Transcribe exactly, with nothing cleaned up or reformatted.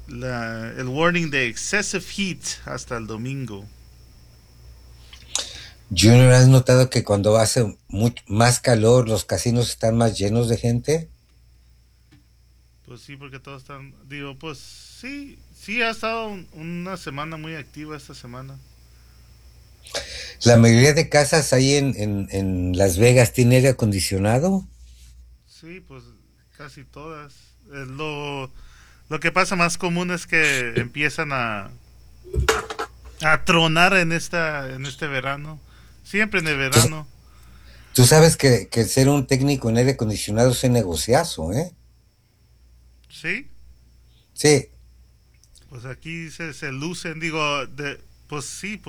la, el warning de excessive heat hasta el domingo. Junior, ¿has notado que cuando hace much- más calor los casinos están más llenos de gente? Pues sí, porque todos están, digo, pues sí, sí ha estado un- una semana muy activa esta semana. La mayoría de casas ahí en, en, en Las Vegas tiene aire acondicionado. Sí, pues casi todas. Eh, lo, lo que pasa más común es que empiezan a, a tronar en esta en este verano. Siempre en el Tú, verano. tú sabes que, que ser un técnico en aire acondicionado es un negociazo, ¿eh? Sí, Sí, pues aquí se, se lucen, digo, de, pues sí,